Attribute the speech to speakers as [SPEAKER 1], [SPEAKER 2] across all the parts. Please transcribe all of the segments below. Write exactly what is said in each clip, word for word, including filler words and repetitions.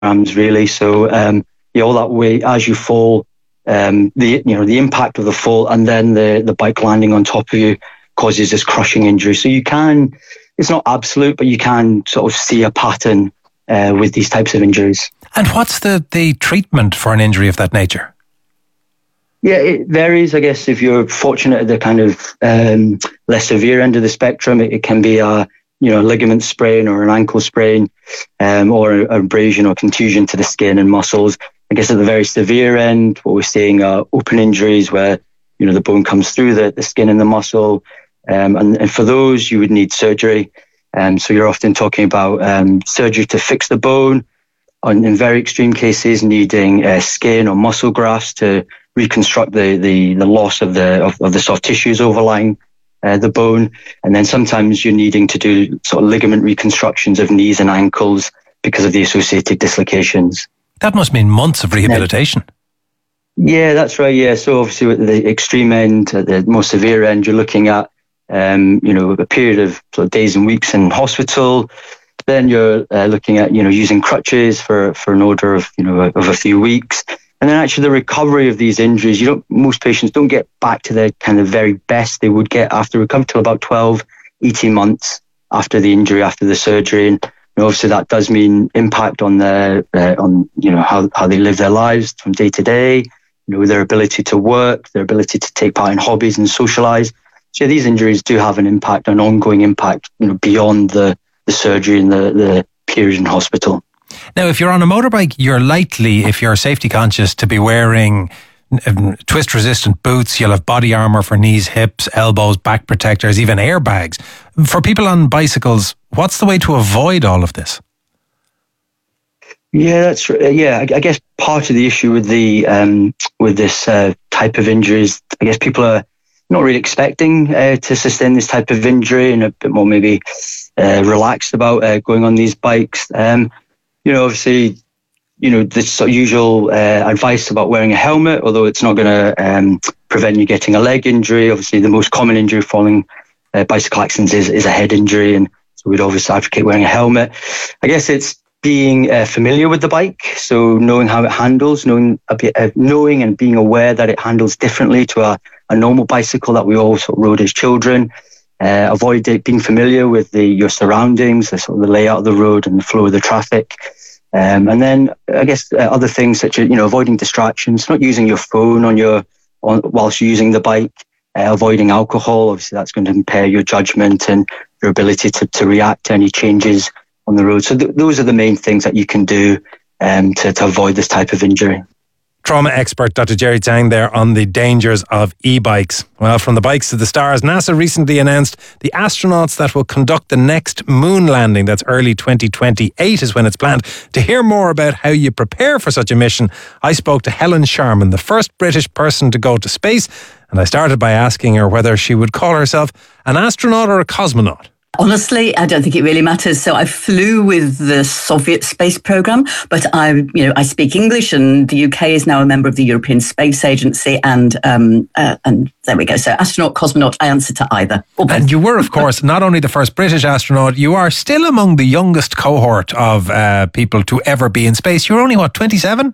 [SPEAKER 1] kilograms really. So um, yeah, all that weight as you fall, um, the you know the impact of the fall, and then the the bike landing on top of you causes this crushing injury. So you can, it's not absolute, but you can sort of see a pattern uh, with these types of injuries.
[SPEAKER 2] And what's the the treatment for an injury of that nature?
[SPEAKER 1] Yeah, it varies. I guess if you're fortunate at the kind of um, less severe end of the spectrum, it, it can be a you know ligament sprain or an ankle sprain, um, or an abrasion or contusion to the skin and muscles. I guess at the very severe end, what we're seeing are open injuries where you know the bone comes through the, the skin and the muscle, um, and, and for those you would need surgery. Um, so you're often talking about um, surgery to fix the bone, on, in very extreme cases needing uh, skin or muscle grafts to reconstruct the, the, the loss of the of, of the soft tissues overlying uh, the bone, and then sometimes you're needing to do sort of ligament reconstructions of knees and ankles because of the associated dislocations.
[SPEAKER 2] That must mean months of rehabilitation.
[SPEAKER 1] Yeah, that's right. Yeah, so obviously at the extreme end, at the more severe end, you're looking at um, you know a period of, sort of days and weeks in hospital. Then you're uh, looking at you know using crutches for for an order of you know of a few weeks. And then actually the recovery of these injuries, you don't, most patients don't get back to the kind of very best they would get after recovery till about twelve, eighteen months after the injury, after the surgery. And you know, obviously that does mean impact on their, uh, on, you know, how, how they live their lives from day to day, you know, their ability to work, their ability to take part in hobbies and socialize. So yeah, these injuries do have an impact, an ongoing impact, you know, beyond the, the surgery and the, the period in hospital.
[SPEAKER 2] Now, if you're on a motorbike, you're likely, if you're safety conscious, to be wearing um, twist-resistant boots. You'll have body armour for knees, hips, elbows, back protectors, even airbags. For people on bicycles, what's the way to avoid all of this?
[SPEAKER 1] Yeah, that's uh, yeah. I, I guess part of the issue with the um, with this uh, type of injuries, I guess people are not really expecting uh, to sustain this type of injury and a bit more maybe uh, relaxed about uh, going on these bikes. Um, You know, obviously, you know, the sort of usual uh, advice about wearing a helmet, although it's not going to um, prevent you getting a leg injury. Obviously, the most common injury following uh, bicycle accidents is, is a head injury. And so we'd obviously advocate wearing a helmet. I guess it's being uh, familiar with the bike. So knowing how it handles, knowing a bit, uh, knowing and being aware that it handles differently to a, a normal bicycle that we all sort of rode as children. Uh, avoid it, being familiar with the your surroundings, the sort of the layout of the road and the flow of the traffic. Um, and then I guess uh, other things such as, you know, avoiding distractions, not using your phone on your, on, whilst you're using the bike, uh, avoiding alcohol. Obviously that's going to impair your judgment and your ability to, to react to any changes on the road. So th- those are the main things that you can do um, to, to avoid this type of injury.
[SPEAKER 2] Trauma expert Doctor Gerry Tang there on the dangers of e-bikes. Well, from the bikes to the stars, NASA recently announced the astronauts that will conduct the next moon landing. That's early twenty twenty-eight is when it's planned. To hear more about how you prepare for such a mission, I spoke to Helen Sharman, the first British person to go to space, and I started by asking her whether she would call herself an astronaut or a cosmonaut.
[SPEAKER 3] Honestly, I don't think it really matters. So I flew with the Soviet space program, but I, you know, I speak English, and the U K is now a member of the European Space Agency, and um, uh, and there we go. So astronaut, cosmonaut, I answer to either.
[SPEAKER 2] And you were, of course, not only the first British astronaut, you are still among the youngest cohort of uh, people to ever be in space. You're only what, twenty-seven?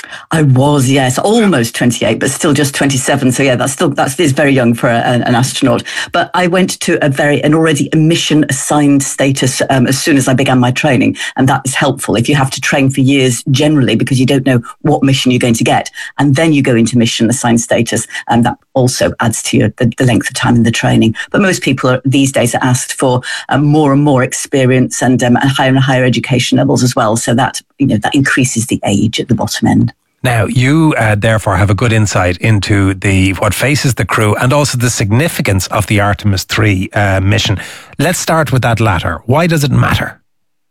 [SPEAKER 3] I was, yes, almost twenty-eight, but still just twenty-seven. So yeah, that's still that's is very young for a, an astronaut. But I went to a very an already a mission assigned status um, as soon as I began my training, and that is helpful if you have to train for years generally because you don't know what mission you're going to get, and then you go into mission assigned status, and that also adds to your the, the length of time in the training. But most people are, these days are asked for um, more and more experience and um, higher and higher education levels as well. So that you know that increases the age at the bottom end.
[SPEAKER 2] Now, you uh, therefore have a good insight into the what faces the crew and also the significance of the Artemis three uh, mission. Let's start with that latter. Why does it matter?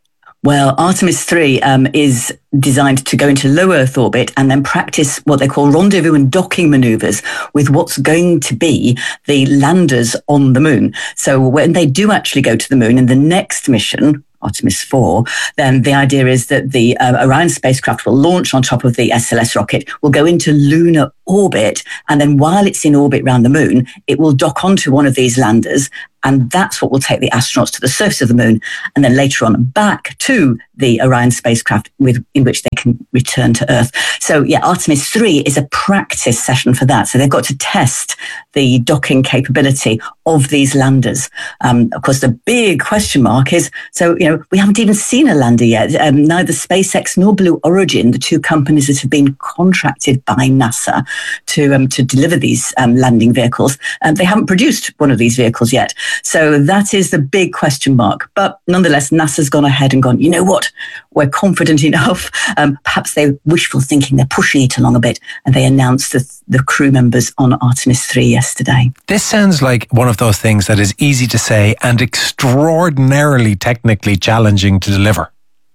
[SPEAKER 3] Well, Artemis three um, is designed to go into low Earth orbit and then practice what they call rendezvous and docking maneuvers with what's going to be the landers on the moon. So when they do actually go to the moon in the next mission, Artemis four, then the idea is that the uh, Orion spacecraft will launch on top of the S L S rocket, will go into lunar orbit, and then while it's in orbit around the moon, it will dock onto one of these landers, and that's what will take the astronauts to the surface of the moon, and then later on back to the Orion spacecraft with in which they can return to Earth. So yeah, Artemis three is a practice session for that. So they've got to test the docking capability of these landers. Um, of course, the big question mark is, so, you know, we haven't even seen a lander yet. Um, neither SpaceX nor Blue Origin, the two companies that have been contracted by NASA to um, to deliver these um, landing vehicles, um, they haven't produced one of these vehicles yet. So that is the big question mark. But nonetheless, NASA's gone ahead and gone, you know what, we're confident enough. Um, perhaps they're wishful thinking, they're pushing it along a bit. And they announced the, the crew members on Artemis three yesterday.
[SPEAKER 2] This sounds like one of those things that is easy to say and extraordinarily technically challenging to deliver.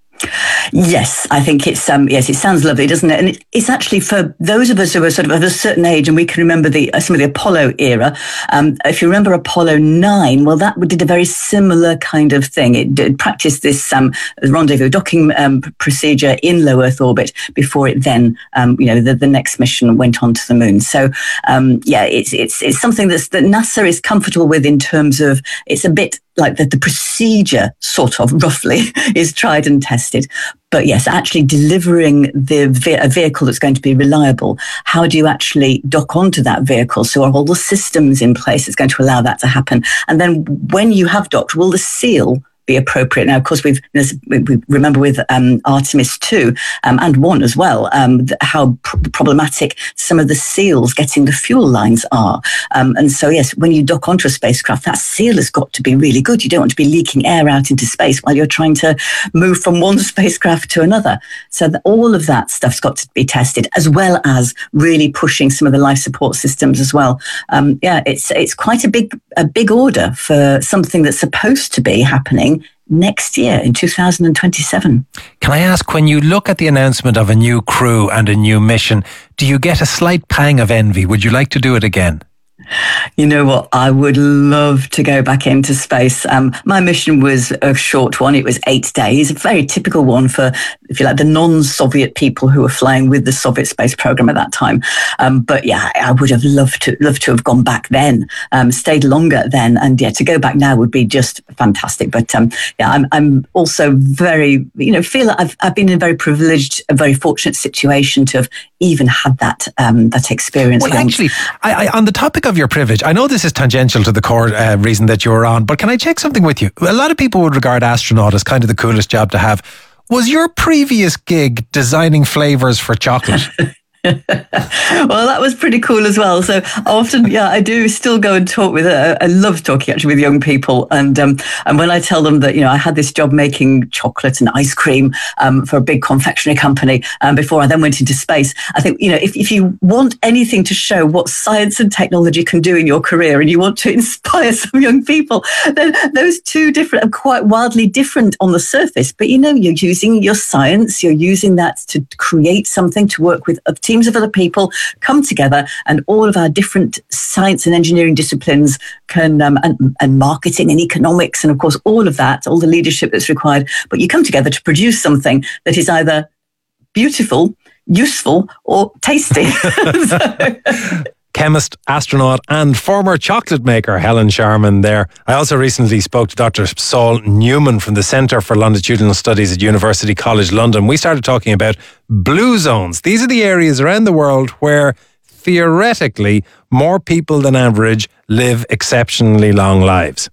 [SPEAKER 3] Yes, I think it's, um, yes, it sounds lovely, doesn't it? And it, it's actually for those of us who are sort of of a certain age, and we can remember the uh, some of the Apollo era. Um, if you remember Apollo nine, well, that did a very similar kind of thing. It did practice this um, rendezvous docking um, procedure in low Earth orbit before it then, um, you know, the, the next mission went on to the moon. So, um, yeah, it's it's it's something that's, that NASA is comfortable with in terms of it's a bit like the, the procedure, sort of, roughly, is tried and tested. But yes, actually delivering the a vehicle that's going to be reliable, how do you actually dock onto that vehicle? So are all the systems in place that's going to allow that to happen? And then when you have docked, will the seal be appropriate? Now, of course, we've we remember with um, Artemis two um, and one as well, um, how pr- problematic some of the seals getting the fuel lines are. Um, and so, yes, when you dock onto a spacecraft, that seal has got to be really good. You don't want to be leaking air out into space while you're trying to move from one spacecraft to another. So that all of that stuff's got to be tested, as well as really pushing some of the life support systems as well. Um, yeah, it's it's quite a big a big order for something that's supposed to be happening next year in two thousand twenty-seven.
[SPEAKER 2] Can I ask, when you look at the announcement of a new crew and a new mission, do you get a slight pang of envy? Would you like to do it again?
[SPEAKER 3] You know what? I would love to go back into space. Um, my mission was a short one. It was eight days, a very typical one for, if you like, the non-Soviet people who were flying with the Soviet space program at that time. Um, but yeah, I would have loved to loved to have gone back then, um, stayed longer then, and yeah, to go back now would be just fantastic. But um, yeah, I'm I'm also very, you know, feel that I've I've been in a very privileged, a very fortunate situation to have even had that um, that experience.
[SPEAKER 2] Well, once. actually, I, I, on the topic of your privilege, I know this is tangential to the core uh, reason that you're on, but can I check something with you? A lot of people would regard astronaut as kind of the coolest job to have. Was your previous gig designing flavours for chocolate?
[SPEAKER 3] Well, that was pretty cool as well. So often, yeah, I do still go and talk with, uh, I love talking actually with young people. And um, and when I tell them that, you know, I had this job making chocolate and ice cream um, for a big confectionery company um, before I then went into space, I think, you know, if, if you want anything to show what science and technology can do in your career and you want to inspire some young people, then those two different, are quite wildly different on the surface. But, you know, you're using your science, you're using that to create something, to work with a team of other people, come together, and all of our different science and engineering disciplines can, um, and, and marketing and economics, and of course all of that, all the leadership that's required, but you come together to produce something that is either beautiful, useful, or tasty. So.
[SPEAKER 2] Chemist, astronaut and former chocolate maker Helen Sharman there. I also recently spoke to Doctor Saul Newman from the Centre for Longitudinal Studies at University College London. We started talking about blue zones. These are the areas around the world where theoretically more people than average live exceptionally long lives.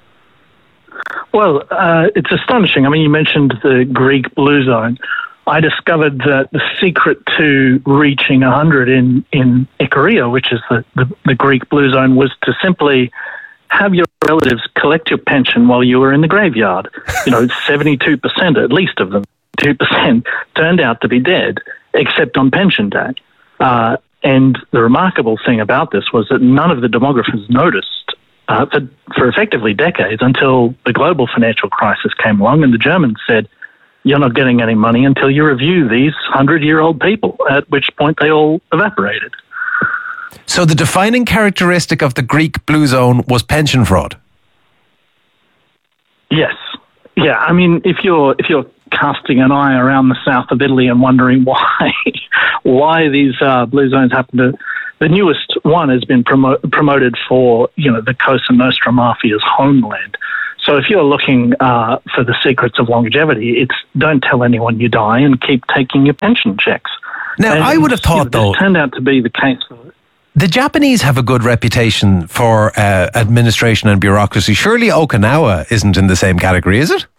[SPEAKER 4] Well, uh, it's astonishing. I mean, you mentioned the Greek blue zone. I discovered that the secret to reaching one hundred in, in Ikaria, which is the, the, the Greek blue zone, was to simply have your relatives collect your pension while you were in the graveyard. You know, seventy-two percent at least of them, two percent turned out to be dead, except on pension day. Uh, and the remarkable thing about this was that none of the demographers noticed uh, for, for effectively decades until the global financial crisis came along and the Germans said, you're not getting any money until you review these hundred-year-old people, at which point they all evaporated.
[SPEAKER 2] So the defining characteristic of the Greek blue zone was pension fraud?
[SPEAKER 4] Yes. Yeah, I mean, if you're if you're casting an eye around the south of Italy and wondering why why these uh, blue zones happen to, the newest one has been promo- promoted for, you know, the Cosa Nostra Mafia's homeland. So if you're looking uh, for the secrets of longevity, it's don't tell anyone you die and keep taking your pension checks.
[SPEAKER 2] Now,
[SPEAKER 4] and,
[SPEAKER 2] I would have thought,
[SPEAKER 4] you know,
[SPEAKER 2] though,
[SPEAKER 4] this turned out to be the case for it.
[SPEAKER 2] The Japanese have a good reputation for uh, administration and bureaucracy. Surely Okinawa isn't in the same category, is it?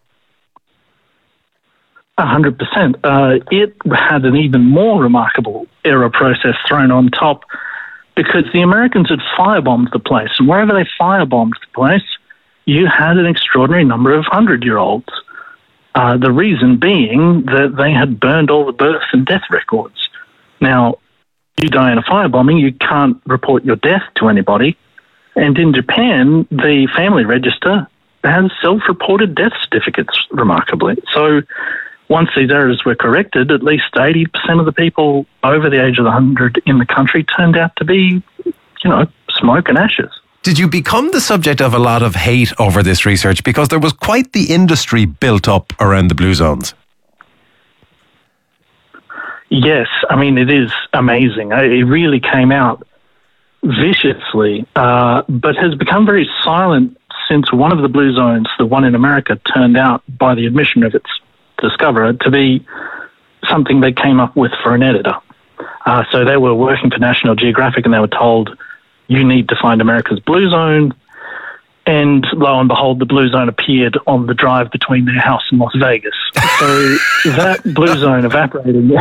[SPEAKER 4] A hundred percent. Uh, it had an even more remarkable error process thrown on top because the Americans had firebombed the place, and wherever they firebombed the place, you had an extraordinary number of hundred-year-olds. Uh, the reason being that they had burned all the birth and death records. Now, you die in a firebombing, you can't report your death to anybody. And in Japan, the family register has self-reported death certificates, remarkably. So once these errors were corrected, at least eighty percent of the people over the age of one hundred in the country turned out to be, you know, smoke and ashes.
[SPEAKER 2] Did you become the subject of a lot of hate over this research? Because there was quite the industry built up around the blue zones.
[SPEAKER 4] Yes, I mean, it is amazing. It really came out viciously, uh, but has become very silent since one of the blue zones, the one in America, turned out, by the admission of its discoverer, to be something they came up with for an editor. Uh, so they were working for National Geographic and they were told, you need to find America's blue zone. And lo and behold, the blue zone appeared on the drive between their house and Las Vegas. So that blue zone evaporating,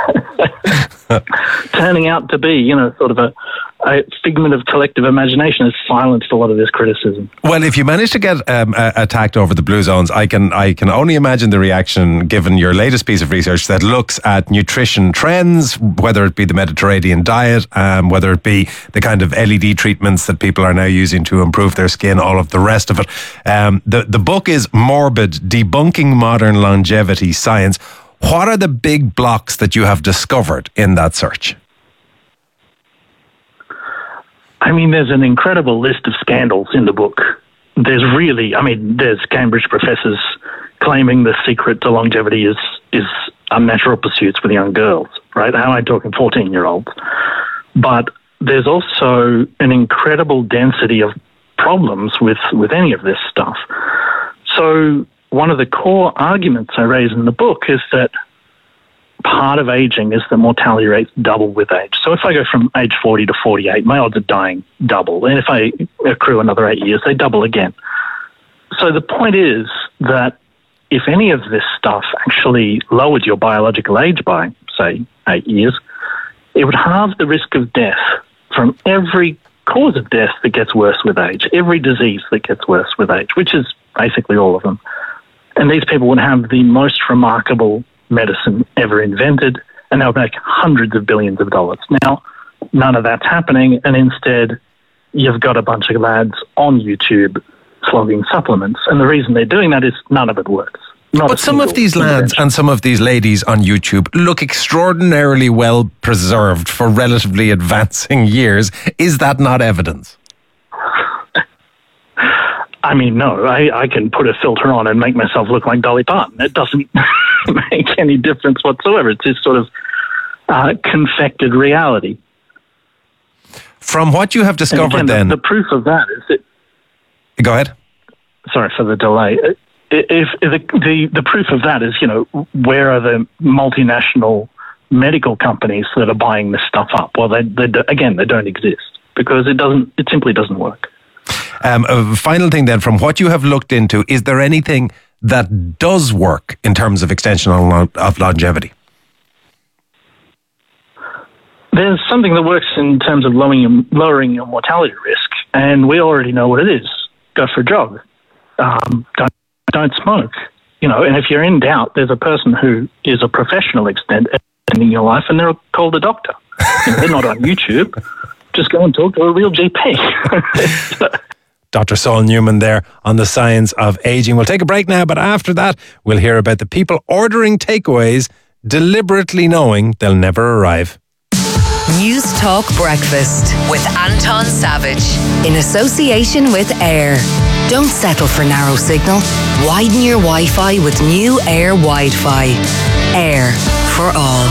[SPEAKER 4] turning out to be, you know, sort of a, a figment of collective imagination, has silenced a lot of this criticism.
[SPEAKER 2] Well, if you manage to get um, uh, attacked over the blue zones, I can I can only imagine the reaction given your latest piece of research that looks at nutrition trends, whether it be the Mediterranean diet, um, whether it be the kind of L E D treatments that people are now using to improve their skin, all of the rest of it. Um, the, the book is Morbid, Debunking Modern Longevity Science. What are the big blocks that you have discovered in that search?
[SPEAKER 4] I mean, there's an incredible list of scandals in the book. There's really, I mean, there's Cambridge professors claiming the secret to longevity is, is unnatural pursuits with young girls, right? How am I talking fourteen-year-olds? But there's also an incredible density of problems with, with any of this stuff. So one of the core arguments I raise in the book is that part of aging is that mortality rates double with age. So if I go from age forty to forty-eight, my odds of dying double. And if I accrue another eight years, they double again. So the point is that if any of this stuff actually lowered your biological age by, say, eight years, it would halve the risk of death from every cause of death that gets worse with age, every disease that gets worse with age, which is basically all of them. And these people would have the most remarkable medicine ever invented, and they'll make hundreds of billions of dollars. Now, none of that's happening, and instead you've got a bunch of lads on YouTube slogging supplements, and the reason they're doing that is none of it works. Not
[SPEAKER 2] but some of these lads and some of these ladies on YouTube look extraordinarily well preserved for relatively advancing years. Is that not evidence?
[SPEAKER 4] I mean, no, I, I can put a filter on and make myself look like Dolly Parton. It doesn't make any difference whatsoever. It's this sort of uh, confected reality.
[SPEAKER 2] From what you have discovered
[SPEAKER 4] again,
[SPEAKER 2] then...
[SPEAKER 4] The, the proof of that is that...
[SPEAKER 2] Go ahead.
[SPEAKER 4] Sorry for the delay. If, if the, the, the proof of that is, you know, where are the multinational medical companies that are buying this stuff up? Well, they, they again, they don't exist because it doesn't. It simply doesn't work.
[SPEAKER 2] Um, a final thing then, from what you have looked into, is there anything that does work in terms of extension of longevity?
[SPEAKER 4] There's something that works in terms of lowering, lowering your mortality risk, and we already know what it is. Go for a jog. Um, don't, don't smoke. You know, and if you're in doubt, there's a person who is a professional extent extending your life, and they're called a doctor. You know, they're not on YouTube. Just go and talk to a real G P.
[SPEAKER 2] Doctor Saul Newman there on the science of aging. We'll take a break now, but after that, we'll hear about the people ordering takeaways, deliberately knowing they'll never arrive.
[SPEAKER 5] News Talk Breakfast with Anton Savage in association with Air. Don't settle for narrow signal. Widen your Wi-Fi with new Air Wi-Fi. Air for all.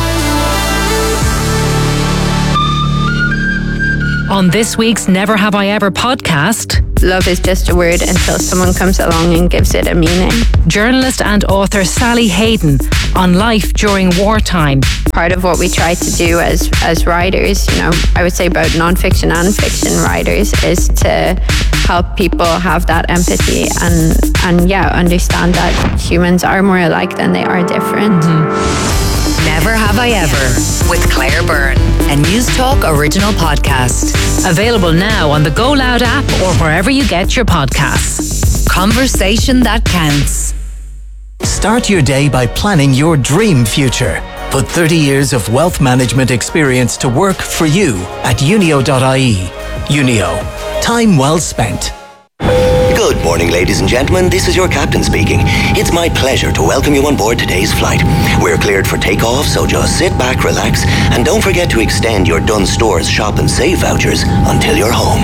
[SPEAKER 6] On this week's Never Have I Ever podcast,
[SPEAKER 7] love is just a word until someone comes along and gives it a meaning.
[SPEAKER 6] Journalist and author Sally Hayden on life during wartime.
[SPEAKER 7] Part of what we try to do as as writers, you know, I would say both non-fiction and fiction writers, is to help people have that empathy and, and yeah, understand that humans are more alike than they are different.
[SPEAKER 5] Mm-hmm. Never Have I Ever with Claire Byrne, a News Talk original podcast.
[SPEAKER 6] Available now on the Go Loud app or wherever you get your podcasts.
[SPEAKER 5] Conversation that counts.
[SPEAKER 8] Start your day by planning your dream future. Put thirty years of wealth management experience to work for you at unio dot I E. Unio. Time well spent.
[SPEAKER 9] Good morning, ladies and gentlemen. This is your captain speaking. It's my pleasure to welcome you on board today's flight. We're cleared for takeoff, so just sit back, relax, and don't forget to extend your Dunnes Stores Shop and Save vouchers until you're home.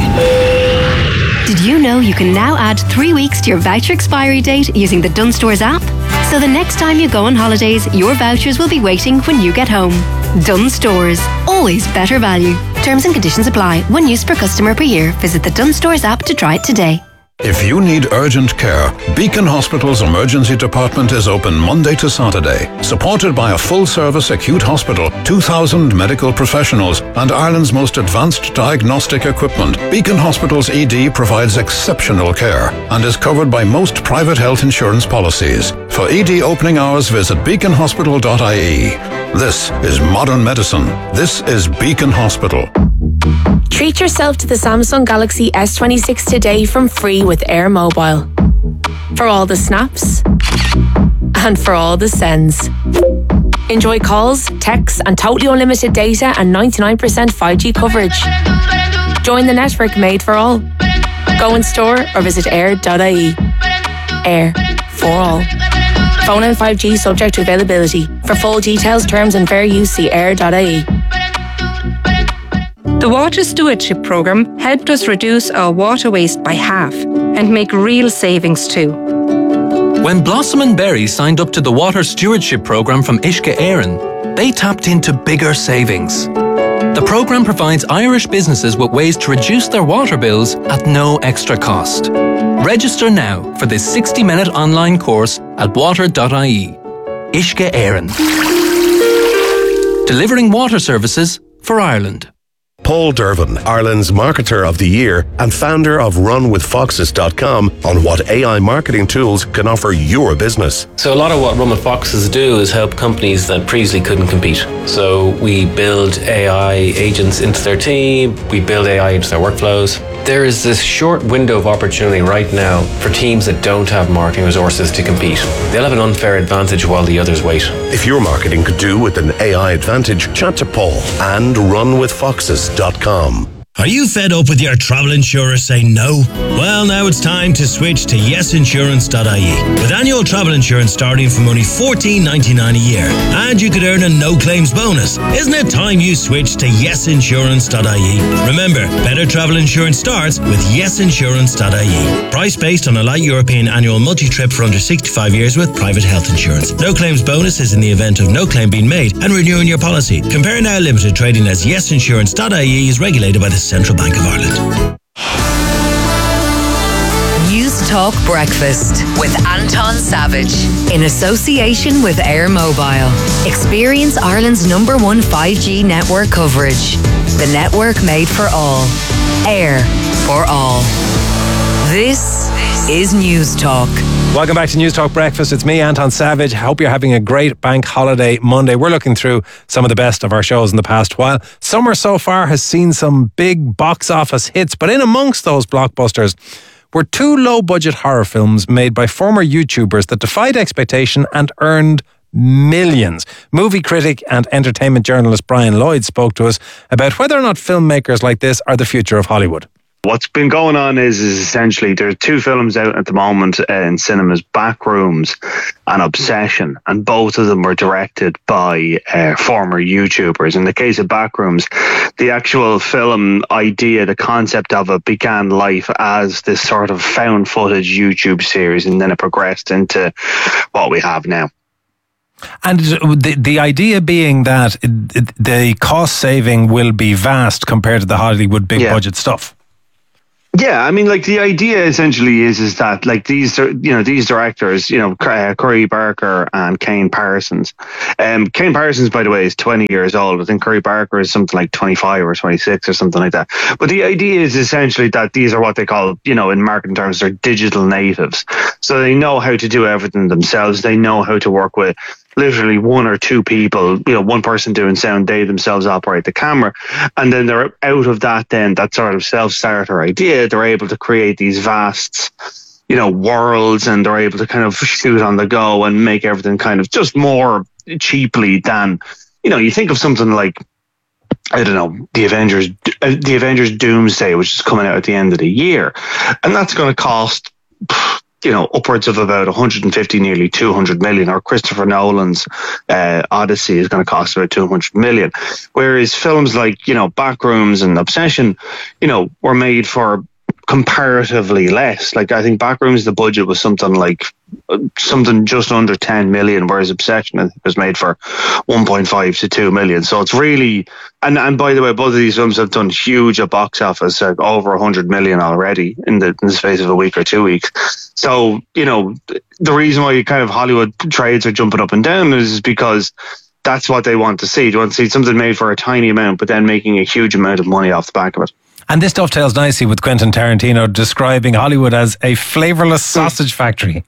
[SPEAKER 10] Did you know you can now add three weeks to your voucher expiry date using the Dunnes Stores app? So the next time you go on holidays, your vouchers will be waiting when you get home. Dunnes Stores. Always better value. Terms and conditions apply. One use per customer per year. Visit the Dunnes Stores app to try it today.
[SPEAKER 11] If you need urgent care, Beacon Hospital's emergency department is open Monday to Saturday, supported by a full-service acute hospital, two thousand medical professionals, and Ireland's most advanced diagnostic equipment. Beacon Hospital's E D provides exceptional care and is covered by most private health insurance policies. For E D opening hours, visit beacon hospital dot I E. This is modern medicine. This is Beacon Hospital.
[SPEAKER 12] Treat yourself to the Samsung Galaxy S twenty-six today from free with Air Mobile. For all the snaps and for all the sends. Enjoy calls, texts and totally unlimited data and ninety-nine percent five G coverage. Join the network made for all. Go in store or visit air dot I E. Air for all. Phone and five G subject to availability. For full details, terms and fair use, see air dot I E.
[SPEAKER 13] The Water Stewardship Programme helped us reduce our water waste by half and make real savings too.
[SPEAKER 14] When Blossom and Berry signed up to the Water Stewardship Programme from Uisce Éireann, they tapped into bigger savings. The programme provides Irish businesses with ways to reduce their water bills at no extra cost. Register now for this sixty-minute online course at water dot I E. Uisce Éireann. Delivering water services for Ireland.
[SPEAKER 15] Paul Dervin, Ireland's Marketer of the Year and founder of run with foxes dot com, on what A I marketing tools can offer your business.
[SPEAKER 16] So a lot of what Run with Foxes do is help companies that previously couldn't compete. So we build A I agents into their team, we build A I into their workflows. There is this short window of opportunity right now for teams that don't have marketing resources to compete. They'll have an unfair advantage while the others wait.
[SPEAKER 15] If your marketing could do with an A I advantage, chat to Paul and run with foxes dot com.
[SPEAKER 17] Are you fed up with your travel insurer saying no? Well, now it's time to switch to yes insurance dot I E. With annual travel insurance starting from only fourteen ninety-nine a year, and you could earn a no-claims bonus. Isn't it time you switch to yes insurance dot I E? Remember, better travel insurance starts with yes insurance dot I E. Price based on a light European annual multi-trip for under sixty-five years with private health insurance. No-claims bonus is in the event of no claim being made and renewing your policy. Compare Now Limited, trading as yes insurance dot I E, is regulated by the Central Bank of Ireland.
[SPEAKER 5] News Talk Breakfast with Anton Savage in association with Air Mobile. Experience Ireland's number one five G network coverage. The network made for all. Air for all. This is News Talk.
[SPEAKER 2] Welcome back to News Talk Breakfast. It's me, Anton Savage. I hope you're having a great bank holiday Monday. We're looking through some of the best of our shows in the past while. Summer so far has seen some big box office hits, but in amongst those blockbusters were two low-budget horror films made by former YouTubers that defied expectation and earned millions. Movie critic and entertainment journalist Brian Lloyd spoke to us about whether or not filmmakers like this are the future of Hollywood.
[SPEAKER 18] What's been going on is, is essentially there are two films out at the moment uh, in cinemas, Backrooms and Obsession, and both of them were directed by uh, former YouTubers. In the case of Backrooms, the actual film idea, the concept of it began life as this sort of found footage YouTube series, and then it progressed into what we have now.
[SPEAKER 2] And the the idea being that the cost saving will be vast compared to the Hollywood big yeah. budget stuff.
[SPEAKER 18] Yeah, I mean, like the idea essentially is is that like these, you know, these directors, you know, uh, Curry Barker and Kane Parsons. Um, Kane Parsons, by the way, is twenty years old. I think Curry Barker is something like twenty-five or twenty-six or something like that. But the idea is essentially that these are what they call, you know, in marketing terms, they're digital natives. So they know how to do everything themselves. They know how to work with literally one or two people, you know, one person doing sound, they themselves operate the camera. And then they're out of that, then that sort of self-starter idea, they're able to create these vast, you know, worlds, and they're able to kind of shoot on the go and make everything kind of just more cheaply than, you know, you think of something like, I don't know, the Avengers, uh, the Avengers Doomsday, which is coming out at the end of the year. And that's going to cost, you know, upwards of about one hundred fifty, nearly two hundred million, or Christopher Nolan's uh, Odyssey is going to cost about two hundred million. Whereas films like, you know, Backrooms and Obsession, you know, were made for comparatively less. Like, I think Backrooms, the budget was something like something just under ten million, whereas Obsession, I think, was made for one point five to two million. So it's really, and and by the way, both of these films have done huge at box office, like over one hundred million already in the, in the space of a week or two weeks. So, you know, the reason why kind of Hollywood trades are jumping up and down is because that's what they want to see. They want to see something made for a tiny amount, but then making a huge amount of money off the back of it.
[SPEAKER 2] And this dovetails nicely with Quentin Tarantino describing Hollywood as a flavourless sausage factory.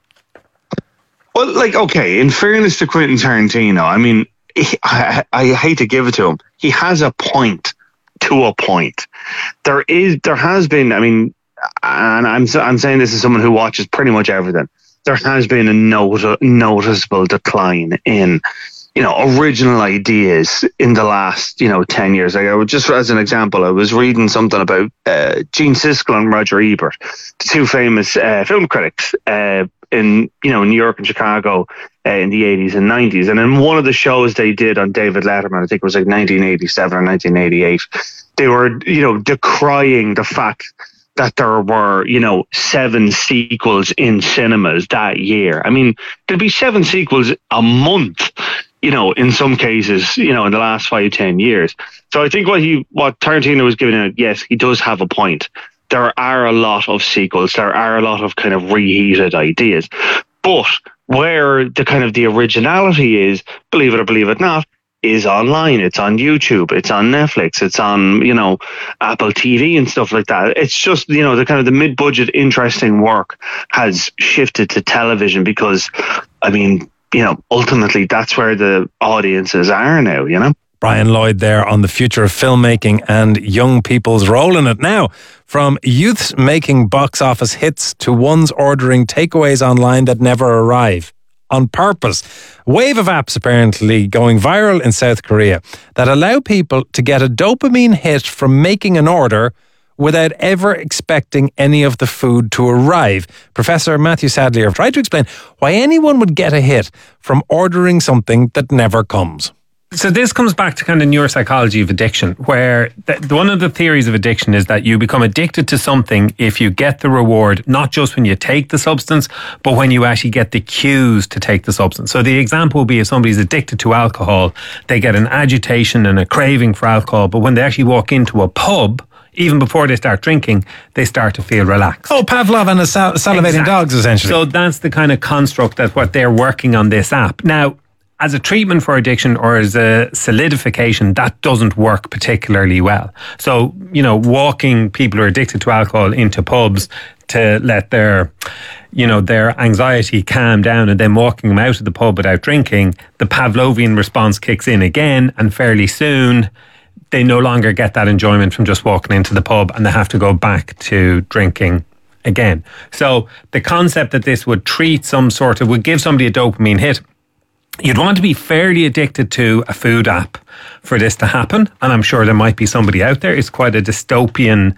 [SPEAKER 18] Well, like, okay, in fairness to Quentin Tarantino, I mean, he, I, I hate to give it to him. He has a point to a point. There is, there has been, I mean, and I'm I'm saying this as someone who watches pretty much everything. There has been a not- noticeable decline in, you know, original ideas in the last, you know, ten years. Like, I would just, as an example, I was reading something about uh, Gene Siskel and Roger Ebert, the two famous uh, film critics uh, in, you know, New York and Chicago uh, in the eighties and nineties. And in one of the shows they did on David Letterman, I think it was like nineteen eighty-seven or nineteen eighty-eight, they were, you know, decrying the fact that there were, you know, seven sequels in cinemas that year. I mean, there'd be seven sequels a month, you know, in some cases, you know, in the last five, ten years. So I think what he, what Tarantino was giving out, yes, he does have a point. There are a lot of sequels. There are a lot of kind of reheated ideas. But where the kind of the originality is, believe it or believe it not, is online. It's on YouTube. It's on Netflix. It's on, you know, Apple T V and stuff like that. It's just, you know, the kind of the mid-budget interesting work has shifted to television because, I mean, you know, ultimately that's where the audiences are now, you know?
[SPEAKER 2] Brian Lloyd there on the future of filmmaking and young people's role in it. Now, from youths making box office hits to ones ordering takeaways online that never arrive on purpose. A wave of apps apparently going viral in South Korea that allow people to get a dopamine hit from making an order without ever expecting any of the food to arrive. Professor Matthew Sadlier tried to explain why anyone would get a hit from ordering something that never comes.
[SPEAKER 19] So this comes back to kind of neuropsychology of addiction, where the, one of the theories of addiction is that you become addicted to something if you get the reward, not just when you take the substance, but when you actually get the cues to take the substance. So the example would be if somebody's addicted to alcohol, they get an agitation and a craving for alcohol, but when they actually walk into a pub, even before they start drinking, they start to feel relaxed.
[SPEAKER 2] Oh, Pavlov and his sal- salivating exactly. dogs, essentially.
[SPEAKER 19] So that's the kind of construct that what they're working on this app. Now, as a treatment for addiction or as a solidification, that doesn't work particularly well. So, you know, walking people who are addicted to alcohol into pubs to let their, you know, their anxiety calm down and then walking them out of the pub without drinking, the Pavlovian response kicks in again, and fairly soon they no longer get that enjoyment from just walking into the pub and they have to go back to drinking again. So the concept that this would treat some sort of, would give somebody a dopamine hit, you'd want to be fairly addicted to a food app for this to happen. And I'm sure there might be somebody out there. It's quite a dystopian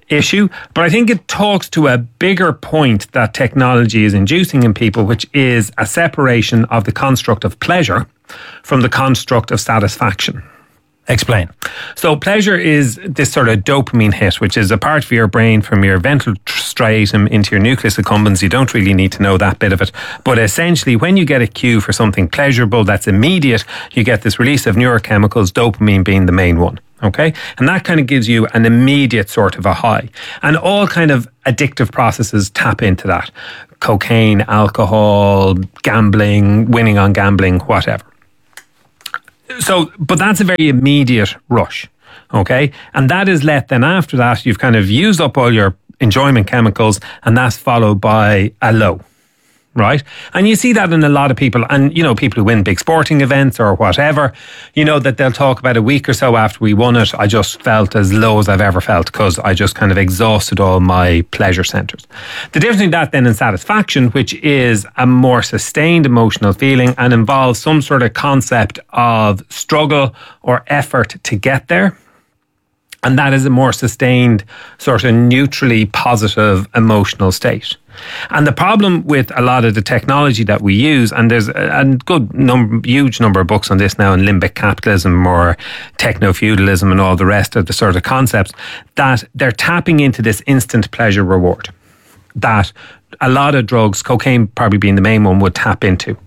[SPEAKER 19] issue, but I think it talks to a bigger point that technology is inducing in people, which is a separation of the construct of pleasure from the construct of satisfaction.
[SPEAKER 2] Explain.
[SPEAKER 19] So pleasure is this sort of dopamine hit, which is a part of your brain from your ventral striatum into your nucleus accumbens. You don't really need to know that bit of it. But essentially, when you get a cue for something pleasurable that's immediate, you get this release of neurochemicals, dopamine being the main one. Okay? And that kind of gives you an immediate sort of a high. And all kind of addictive processes tap into that. Cocaine, alcohol, gambling, winning on gambling, whatever. So, but that's a very immediate rush, okay? And that is let then after that, you've kind of used up all your enjoyment chemicals, and that's followed by a low, right? And you see that in a lot of people, and, you know, people who win big sporting events or whatever, you know, that they'll talk about a week or so after we won it, I just felt as low as I've ever felt because I just kind of exhausted all my pleasure centers. The difference between that then and satisfaction, which is a more sustained emotional feeling and involves some sort of concept of struggle or effort to get there. And that is a more sustained, sort of neutrally positive emotional state. And the problem with a lot of the technology that we use, and there's a good number, huge number of books on this now, in limbic capitalism or techno-feudalism and all the rest of the sort of concepts, that they're tapping into this instant pleasure reward that a lot of drugs, cocaine probably being the main one, would tap into.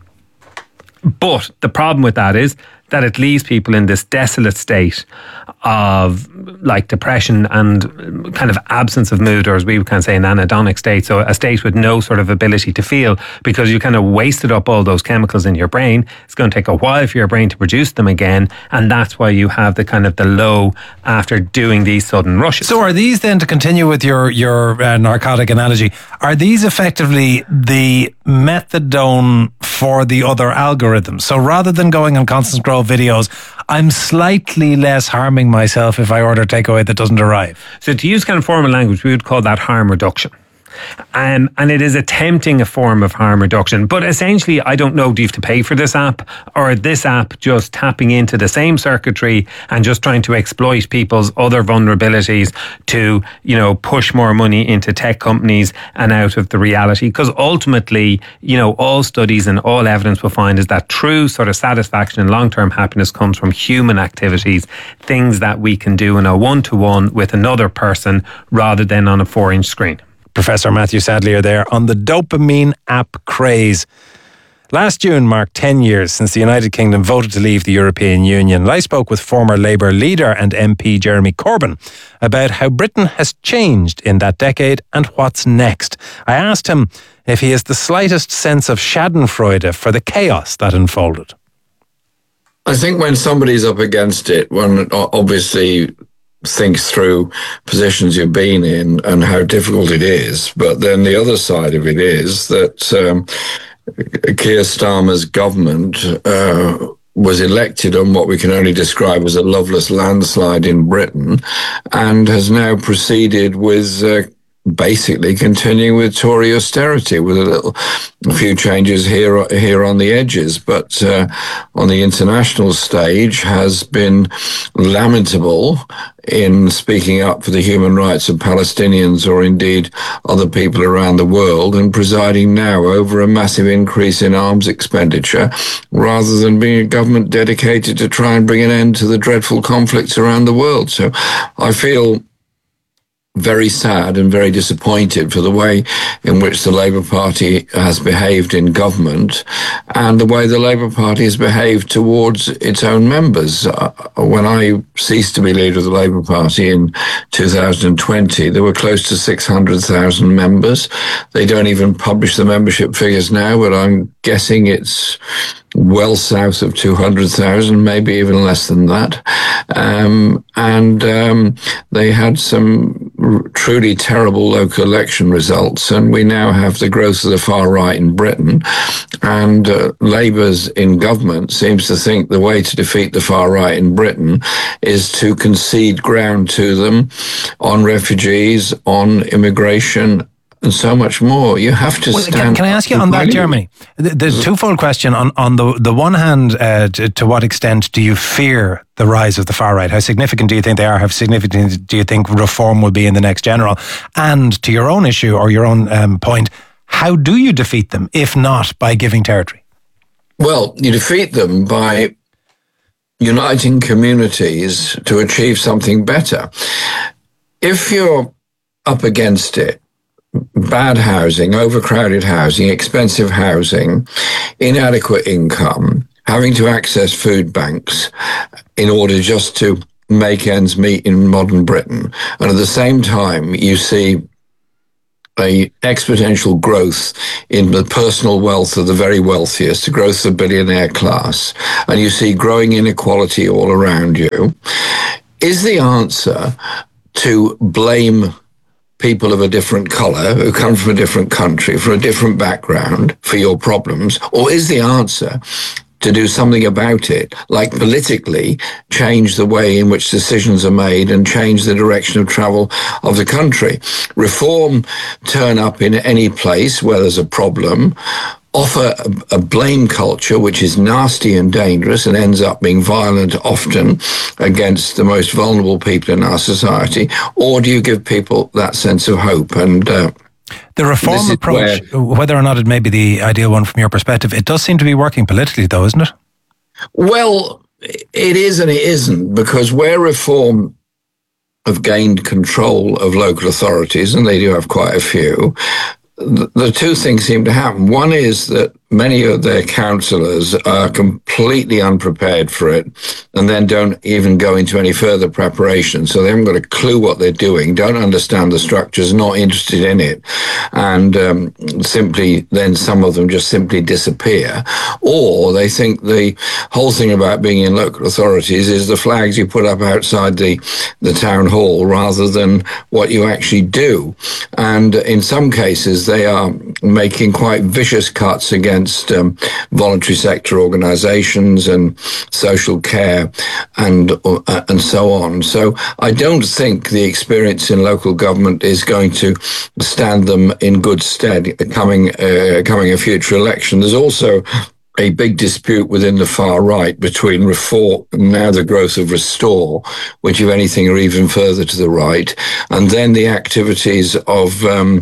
[SPEAKER 19] But the problem with that is that it leaves people in this desolate state of like depression and kind of absence of mood, or as we would kind of say, an anhedonic state. So a state with no sort of ability to feel, because you kind of wasted up all those chemicals in your brain. It's going to take a while for your brain to produce them again. And that's why you have the kind of the low after doing these sudden rushes.
[SPEAKER 2] So are these then, to continue with your, your uh, narcotic analogy, are these effectively the methadone for the other algorithms? So rather than going on constant scroll videos, I'm slightly less harming myself if I order takeaway that doesn't arrive.
[SPEAKER 19] So to use kind of formal language, we would call that harm reduction. Um, and it is attempting a form of harm reduction. But essentially, I don't know, do you have to pay for this app? Or this app just tapping into the same circuitry and just trying to exploit people's other vulnerabilities to, you know, push more money into tech companies and out of the reality? Because ultimately, you know, all studies and all evidence will find is that true sort of satisfaction and long-term happiness comes from human activities, things that we can do in a one-to-one with another person rather than on a four-inch screen.
[SPEAKER 2] Professor Matthew Sadlier there on the dopamine app craze. Last June marked ten years since the United Kingdom voted to leave the European Union. I spoke with former Labour leader and M P Jeremy Corbyn about how Britain has changed in that decade and what's next. I asked him if he has the slightest sense of schadenfreude for the chaos that unfolded.
[SPEAKER 20] I think when somebody's up against it, one obviously thinks through positions you've been in and how difficult it is. But then the other side of it is that um, Keir Starmer's government uh, was elected on what we can only describe as a loveless landslide in Britain, and has now proceeded with uh, basically continuing with Tory austerity, with a little, a few changes here here on the edges, but uh, on the international stage has been lamentable in speaking up for the human rights of Palestinians or indeed other people around the world, and presiding now over a massive increase in arms expenditure, rather than being a government dedicated to try and bring an end to the dreadful conflicts around the world. So I feel very sad and very disappointed for the way in which the Labour Party has behaved in government and the way the Labour Party has behaved towards its own members. Uh, when I ceased to be leader of the Labour Party in two thousand twenty, there were close to six hundred thousand members. They don't even publish the membership figures now, but I'm guessing it's well south of two hundred thousand, maybe even less than that. Um, and um, they had some r- truly terrible local election results, and we now have the growth of the far right in Britain. And uh, Labour's in government seems to think the way to defeat the far right in Britain is to concede ground to them on refugees, on immigration, and so much more. You have to
[SPEAKER 2] well,
[SPEAKER 20] stand.
[SPEAKER 2] Can, can I ask you on that, Jeremy? The, the twofold question. On, on the, the one hand, uh, to, to what extent do you fear the rise of the far right? How significant do you think they are? How significant do you think reform will be in the next general? And to your own issue or your own um, point, how do you defeat them, if not by giving territory?
[SPEAKER 20] Well, you defeat them by uniting communities to achieve something better. If you're up against it, bad housing, overcrowded housing, expensive housing, inadequate income, having to access food banks in order just to make ends meet in modern Britain, and at the same time you see a exponential growth in the personal wealth of the very wealthiest, the growth of the billionaire class, and you see growing inequality all around you, is the answer to blame people of a different colour who come from a different country, from a different background for your problems, or is the answer to do something about it, like politically change the way in which decisions are made and change the direction of travel of the country? Reform turn up in any place where there's a problem, offer a, a blame culture which is nasty and dangerous and ends up being violent often against the most vulnerable people in our society, or do you give people that sense of hope? And uh,
[SPEAKER 2] the reform approach, where, whether or not it may be the ideal one from your perspective, it does seem to be working politically though, isn't it?
[SPEAKER 20] Well, it is and it isn't, because where reform have gained control of local authorities, and they do have quite a few, the two things seem to happen. One is that many of their councillors are completely unprepared for it and then don't even go into any further preparation. So they haven't got a clue what they're doing, don't understand the structures, not interested in it. And um, simply, then some of them just simply disappear. Or they think the whole thing about being in local authorities is the flags you put up outside the, the town hall rather than what you actually do. And in some cases, they are making quite vicious cuts against Um, voluntary sector organisations and social care and uh, and so on. So I don't think the experience in local government is going to stand them in good stead coming uh, coming a future election. There's also a big dispute within the far right between Reform and now the growth of Restore, which, if anything, are even further to the right, and then the activities of um,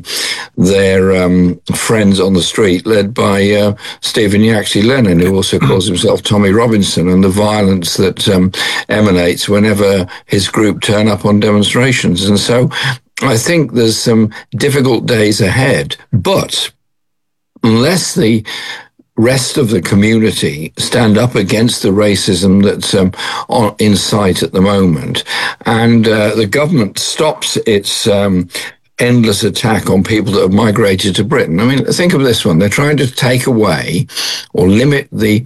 [SPEAKER 20] their um, friends on the street, led by uh, Stephen Yaxley Lennon, who also calls himself Tommy Robinson, and the violence that um, emanates whenever his group turn up on demonstrations. And so I think there's some difficult days ahead, but unless the rest of the community stand up against the racism that's um, on, in sight at the moment, and uh, the government stops its um, endless attack on people that have migrated to Britain. I mean, think of this one. They're trying to take away or limit the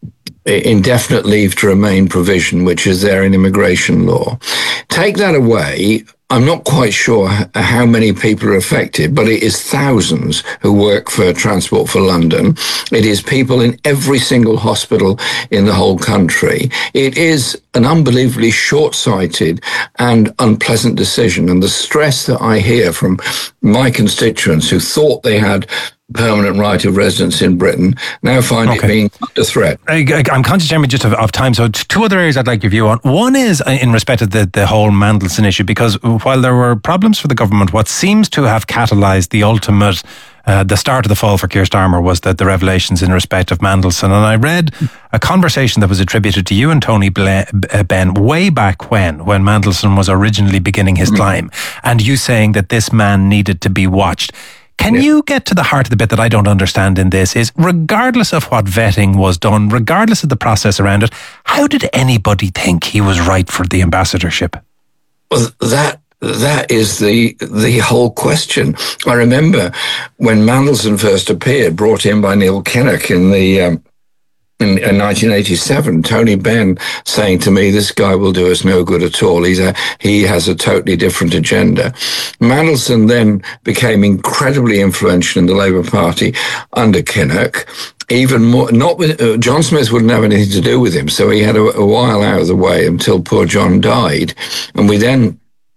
[SPEAKER 20] indefinite leave to remain provision, which is there in immigration law. Take that away. I'm not quite sure how many people are affected, but it is thousands who work for Transport for London. It is people in every single hospital in the whole country. It is an unbelievably short-sighted and unpleasant decision. And the stress that I hear from my constituents who thought they had permanent right of residence in Britain now find okay. it being under threat.
[SPEAKER 2] I, I, I'm conscious, Jeremy, just of, of time. So two other areas I'd like your view on. One is in respect of the, the whole Mandelson issue, because while there were problems for the government, what seems to have catalysed the ultimate Uh, the start of the fall for Keir Starmer was that the revelations in respect of Mandelson. And I read a conversation that was attributed to you and Tony Benn way back when, when Mandelson was originally beginning his mm-hmm. climb, and you saying that this man needed to be watched. Can yeah. you get to the heart of the bit that I don't understand in this is, regardless of what vetting was done, regardless of the process around it, how did anybody think he was right for the ambassadorship?
[SPEAKER 20] Well, that That is the the whole question. I remember when Mandelson first appeared, brought in by Neil Kinnock in the um, in, in nineteen eighty-seven, Tony Benn saying to me, "This guy will do us no good at all. He's a, he has a totally different agenda." Mandelson then became incredibly influential in the Labour Party under Kinnock. Even more, not with uh, John Smith wouldn't have anything to do with him, so he had a, a while out of the way until poor John died, and we then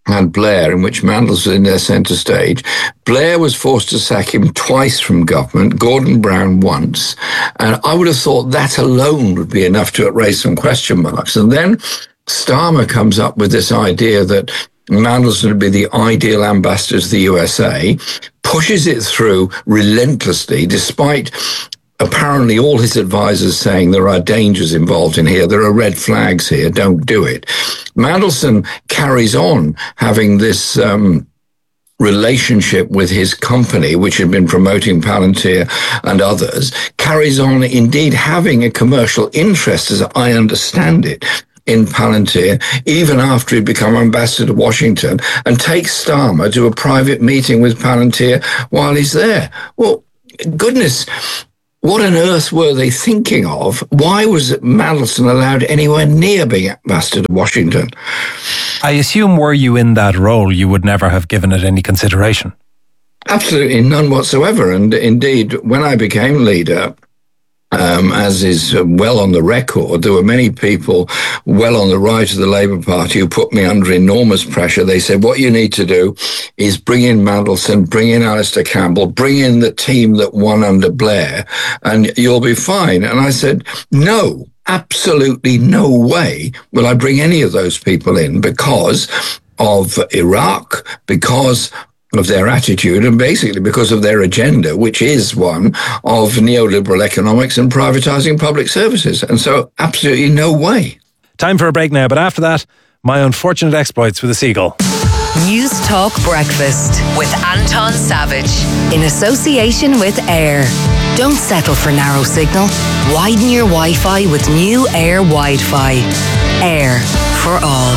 [SPEAKER 20] had Blair, in which Mandels was in their centre stage. Blair was forced to sack him twice from government, Gordon Brown once, and I would have thought that alone would be enough to raise some question marks. And then Starmer comes up with this idea that Mandels would be the ideal ambassador to the U S A, pushes it through relentlessly, despite apparently all his advisors saying there are dangers involved in here, there are red flags here, don't do it. Mandelson carries on having this um, relationship with his company, which had been promoting Palantir and others, carries on indeed having a commercial interest, as I understand it, in Palantir, even after he'd become ambassador to Washington, and takes Starmer to a private meeting with Palantir while he's there. Well, goodness, what on earth were they thinking of? Why was Mandelson allowed anywhere near being ambassador to Washington?
[SPEAKER 2] I assume were you in that role, you would never have given it any consideration.
[SPEAKER 20] Absolutely none whatsoever. And indeed, when I became leader, Um, as is well on the record, there were many people well on the right of the Labour Party who put me under enormous pressure. They said, what you need to do is bring in Mandelson, bring in Alistair Campbell, bring in the team that won under Blair, and you'll be fine. And I said, no, absolutely no way will I bring any of those people in because of Iraq, because of their attitude, and basically because of their agenda, which is one of neoliberal economics and privatising public services. And so absolutely no way.
[SPEAKER 2] Time for a break now, but after that, my unfortunate exploits with a seagull.
[SPEAKER 5] News Talk Breakfast with Anton Savage in association with Air. Don't settle for narrow signal. Widen your Wi-Fi with new Air Wi-Fi. Air for all.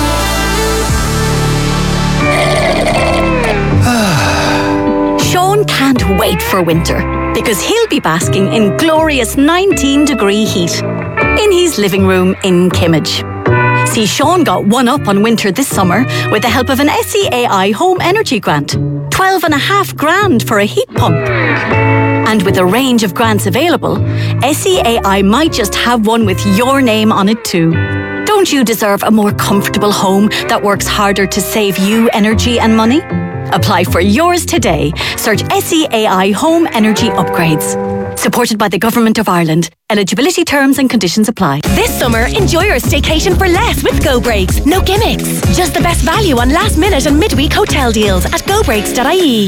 [SPEAKER 21] Sean can't wait for winter because he'll be basking in glorious nineteen degree heat in his living room in Kimmage. See, Sean got one up on winter this summer with the help of an S E A I home energy grant. twelve and a half grand for a heat pump. And with a range of grants available, S E A I might just have one with your name on it too. Don't you deserve a more comfortable home that works harder to save you energy and money? Apply for yours today. Search S E A I Home Energy Upgrades. Supported by the Government of Ireland. Eligibility terms and conditions apply.
[SPEAKER 22] This summer, enjoy your staycation for less with Go Breaks. No gimmicks. Just the best value on last minute and midweek hotel deals at go breaks dot I E.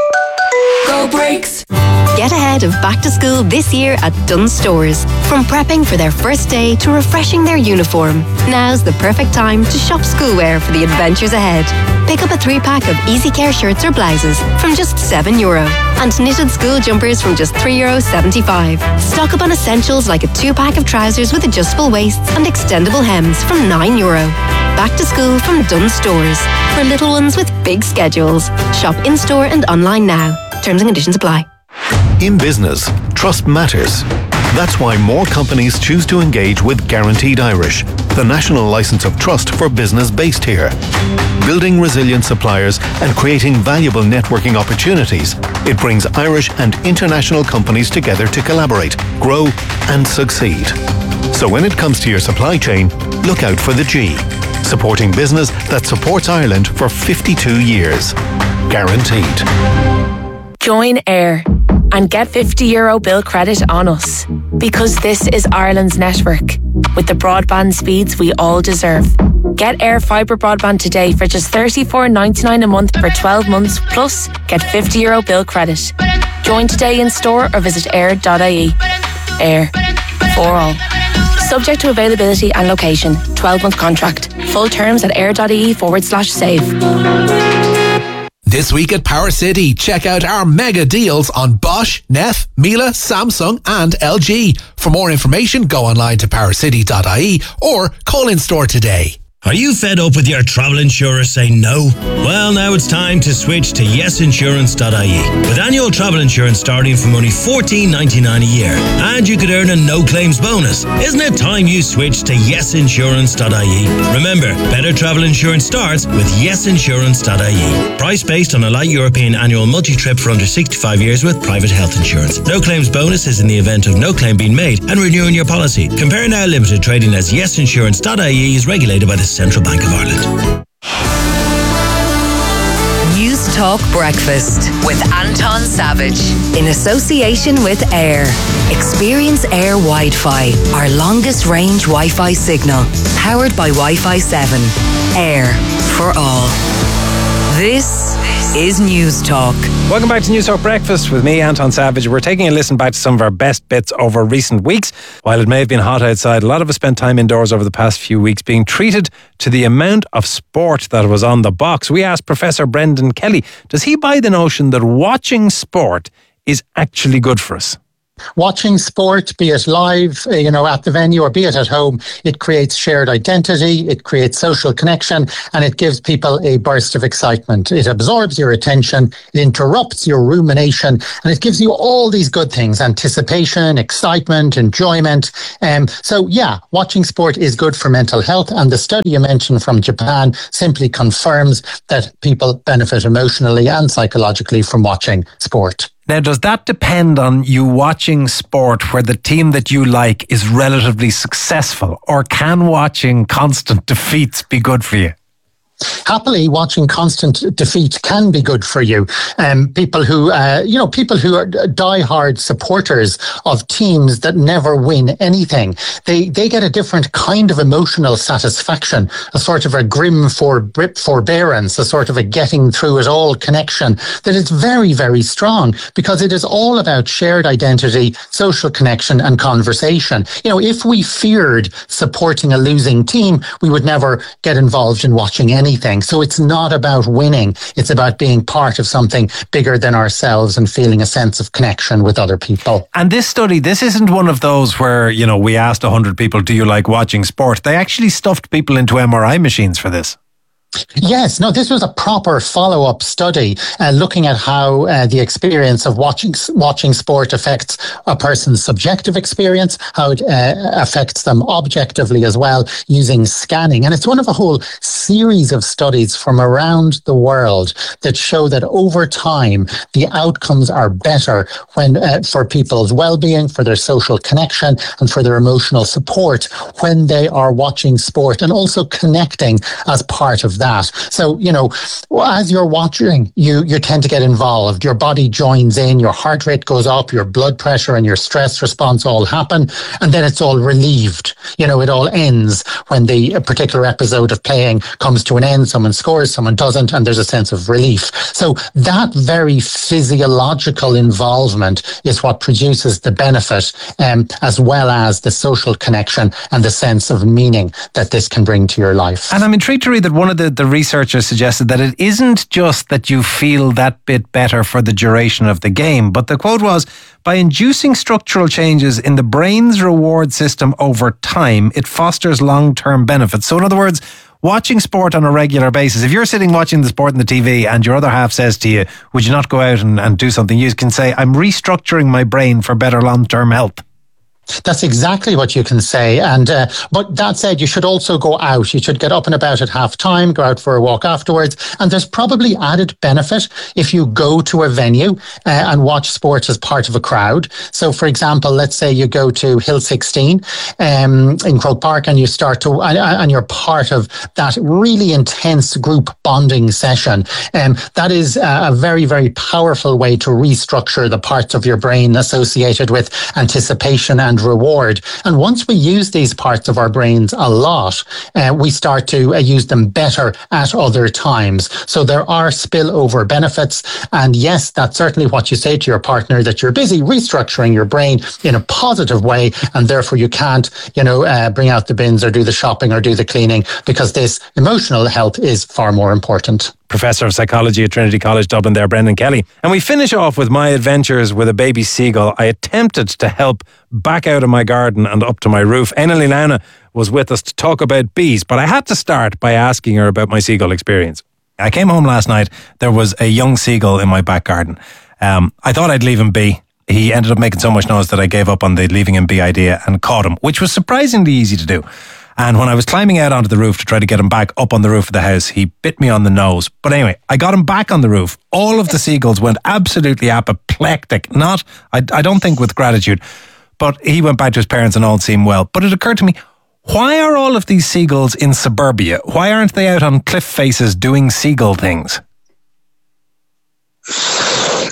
[SPEAKER 5] Go Breaks. Get ahead of back to school this year at Dunnes Stores. From prepping for their first day to refreshing their uniform, now's the perfect time to shop schoolwear for the adventures ahead. Pick up a three-pack of Easy Care shirts or blouses from just seven euro and knitted school jumpers from just three euro seventy-five. Stock up on essentials like a two-pack of trousers with adjustable waists and extendable hems from nine euro. Back to school from Dunnes Stores. For little ones with big schedules. Shop in-store and online now. Terms and conditions apply.
[SPEAKER 23] In business, trust matters. That's why more companies choose to engage with Guaranteed Irish, the national license of trust for business based here. Building resilient suppliers and creating valuable networking opportunities, it brings Irish and international companies together to collaborate, grow and succeed. So when it comes to your supply chain, look out for the G. Supporting business that supports Ireland for fifty-two years. Guaranteed.
[SPEAKER 12] Join Air and get fifty euro bill credit on us. Because this is Ireland's network, with the broadband speeds we all deserve. Get Air Fibre broadband today for just thirty-four ninety-nine a month for twelve months, plus get fifty euro bill credit. Join today in store or visit air dot I E. Air. For all. Subject to availability and location. twelve month contract. Full terms at air.ie forward slash save.
[SPEAKER 24] This week at Power City, check out our mega deals on Bosch, Neff, Miele, Samsung and L G. For more information, go online to power city dot I E or call in store today.
[SPEAKER 17] Are you fed up with your travel insurer saying no? Well, now it's time to switch to yes insurance dot I E. With annual travel insurance starting from only fourteen ninety-nine a year, and you could earn a no-claims bonus. Isn't it time you switch to yes insurance dot I E? Remember, better travel insurance starts with yes insurance dot I E. Price based on a light European annual multi-trip for under sixty-five years with private health insurance. No-claims bonus is in the event of no claim being made and renewing your policy. Compare Now Limited, trading as yes insurance dot I E, is regulated by the Central Bank of Ireland.
[SPEAKER 5] Talk Breakfast with Anton Savage in association with Air. Experience Air Wi-Fi, our longest range Wi-Fi signal, powered by Wi-Fi seven. Air for all. This is News Talk.
[SPEAKER 2] Welcome back to News Talk Breakfast with me, Anton Savage. We're taking a listen back to some of our best bits over recent weeks. While it may have been hot outside, a lot of us spent time indoors over the past few weeks being treated to the amount of sport that was on the box. We asked Professor Brendan Kelly, does he buy the notion that watching sport is actually good for us?
[SPEAKER 1] Watching sport, be it live, you know, at the venue or be it at home, it creates shared identity, it creates social connection, and it gives people a burst of excitement. It absorbs your attention, it interrupts your rumination, and it gives you all these good things: anticipation, excitement, enjoyment. Um, so yeah, watching sport is good for mental health, and the study you mentioned from Japan simply confirms that people benefit emotionally and psychologically from watching sport.
[SPEAKER 2] Now, does that depend on you watching sport where the team that you like is relatively successful, or can watching constant defeats be good for you?
[SPEAKER 1] Happily, watching constant defeat can be good for you. Um, people who, uh, you know, people who are diehard supporters of teams that never win anything, they they get a different kind of emotional satisfaction, a sort of a grim for, forbearance, a sort of a getting through it all connection that is very, very strong, because it is all about shared identity, social connection, and conversation. You know, if we feared supporting a losing team, we would never get involved in watching anything. So it's not about winning. It's about being part of something bigger than ourselves and feeling a sense of connection with other people.
[SPEAKER 2] And this study, this isn't one of those where, you know, we asked one hundred people, do you like watching sport? They actually stuffed people into M R I machines for this.
[SPEAKER 1] Yes, no, this was a proper follow-up study uh, looking at how uh, the experience of watching watching sport affects a person's subjective experience, how it uh, affects them objectively as well, using scanning. And it's one of a whole series of studies from around the world that show that over time, the outcomes are better when uh, for people's well-being, for their social connection, and for their emotional support when they are watching sport and also connecting as part of that. That. So, you know, as you're watching, you, you tend to get involved. Your body joins in, your heart rate goes up, your blood pressure and your stress response all happen, and then it's all relieved. You know, it all ends when the particular episode of playing comes to an end. Someone scores, someone doesn't, and there's a sense of relief. So that very physiological involvement is what produces the benefit, um, as well as the social connection and the sense of meaning that this can bring to your life.
[SPEAKER 2] And I'm intrigued to read that one of the the researchers suggested that it isn't just that you feel that bit better for the duration of the game, but the quote was, by inducing structural changes in the brain's reward system over time, it fosters long-term benefits. So in other words, watching sport on a regular basis, if you're sitting watching the sport on the T V and your other half says to you, would you not go out and, and do something, you can say, I'm restructuring my brain for better long-term health.
[SPEAKER 1] That's exactly what you can say. And uh, but that said, you should also go out. You should get up and about at half time, go out for a walk afterwards. And there's probably added benefit if you go to a venue uh, and watch sports as part of a crowd. So, for example, let's say you go to Hill sixteen um, in Croke Park and you start to, and, and you're part of that really intense group bonding session. Um, that is a very, very powerful way to restructure the parts of your brain associated with anticipation and reward. And once we use these parts of our brains a lot, uh, we start to uh, use them better at other times. So there are spillover benefits. And yes, that's certainly what you say to your partner, that you're busy restructuring your brain in a positive way. And therefore you can't, you know, uh, bring out the bins or do the shopping or do the cleaning, because this emotional health is far more important.
[SPEAKER 2] Professor of Psychology at Trinity College Dublin there, Brendan Kelly. And we finish off with my adventures with a baby seagull. I attempted to help back out of my garden and up to my roof. Eneli Launa was with us to talk about bees, but I had to start by asking her about my seagull experience. I came home last night. There was a young seagull in my back garden. Um, I thought I'd leave him be. He ended up making so much noise that I gave up on the leaving him be idea and caught him, which was surprisingly easy to do. And when I was climbing out onto the roof to try to get him back up on the roof of the house, he bit me on the nose. But anyway, I got him back on the roof. All of the seagulls went absolutely apoplectic. Not, I, I don't think with gratitude, but he went back to his parents and all seemed well. But it occurred to me, why are all of these seagulls in suburbia? Why aren't they out on cliff faces doing seagull things?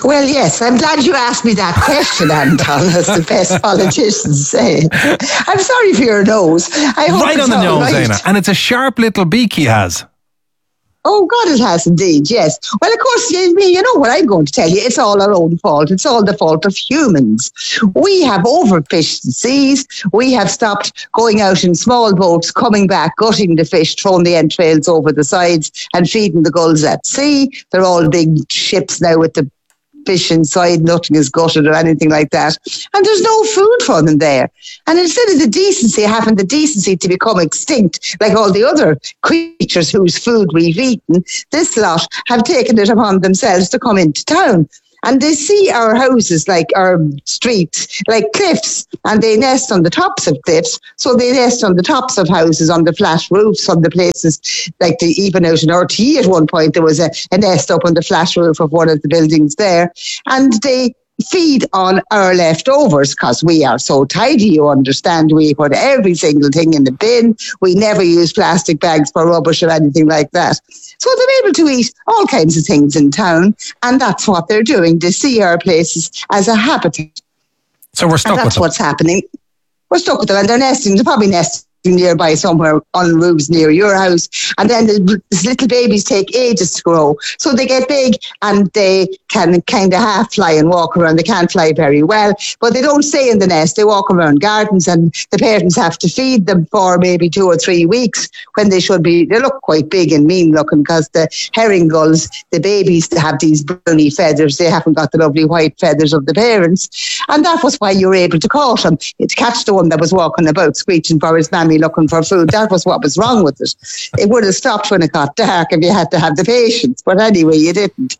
[SPEAKER 3] Well, yes, I'm glad you asked me that question, Anton, as the best politicians say. I'm sorry for your nose. I hope
[SPEAKER 2] right
[SPEAKER 3] it's
[SPEAKER 2] on the
[SPEAKER 3] all
[SPEAKER 2] nose,
[SPEAKER 3] right.
[SPEAKER 2] Éanna. And it's a sharp little beak he has.
[SPEAKER 3] Oh, God, it has indeed, yes. Well, of course, you you know what I'm going to tell you. It's all our own fault. It's all the fault of humans. We have overfished the seas. We have stopped going out in small boats, coming back, gutting the fish, throwing the entrails over the sides and feeding the gulls at sea. They're all big ships now with the fish inside, nothing is gutted or anything like that. And there's no food for them there. And instead of the decency, having the decency to become extinct, like all the other creatures whose food we've eaten, this lot have taken it upon themselves to come into town. And they see our houses, like our streets, like cliffs, and they nest on the tops of cliffs. So they nest on the tops of houses, on the flat roofs, on the places, like the, even out in R T E at one point, there was a, a nest up on the flat roof of one of the buildings there. And they feed on our leftovers because we are so tidy, you understand. We put every single thing in the bin. We never use plastic bags for rubbish or anything like that. So they're able to eat all kinds of things in town, and that's what they're doing. They see our places as a habitat.
[SPEAKER 2] So we're stuck
[SPEAKER 3] and
[SPEAKER 2] with
[SPEAKER 3] that's
[SPEAKER 2] them.
[SPEAKER 3] what's happening. We're stuck with them, and they're nesting. They're probably nesting nearby somewhere on roofs near your house. And then the, these little babies take ages to grow. So they get big and they can kind of half fly and walk around. They can't fly very well, but they don't stay in the nest. They walk around gardens, and the parents have to feed them for maybe two or three weeks when they should be. They look quite big and mean looking because the herring gulls, the babies, they have these browny feathers. They haven't got the lovely white feathers of the parents. And that was why you were able to catch them. To catch the one that was walking about screeching for his mammy looking for food. That was what was wrong with it. It would have stopped when it got dark if you had to have the patience. But anyway, you didn't.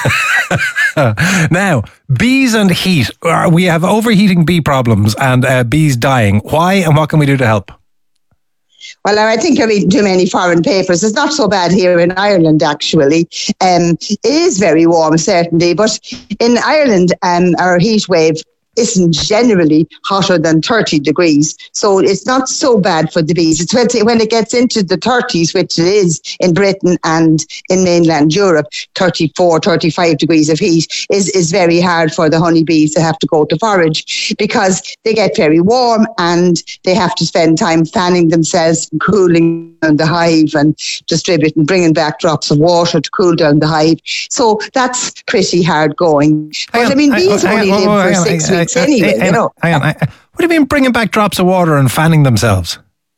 [SPEAKER 2] Now, bees and heat. Uh, We have overheating bee problems and uh, bees dying. Why and what can we do to help?
[SPEAKER 3] Well, I think you're reading too many foreign papers. It's not so bad here in Ireland, actually. Um, it is very warm, certainly. But in Ireland, um, our heat wave isn't generally hotter than thirty degrees. So it's not so bad for the bees. It's when it gets into the thirties, which it is in Britain and in mainland Europe, thirty-four, thirty-five degrees of heat is, is very hard for the honeybees to have to go to forage because they get very warm and they have to spend time fanning themselves and cooling down the hive and distributing, bringing back drops of water to cool down the hive. So that's pretty hard going. But I mean, bees only live for six weeks. Anyway,
[SPEAKER 2] hang
[SPEAKER 3] you know.
[SPEAKER 2] Hang on. What do you mean bringing back drops of water and fanning themselves?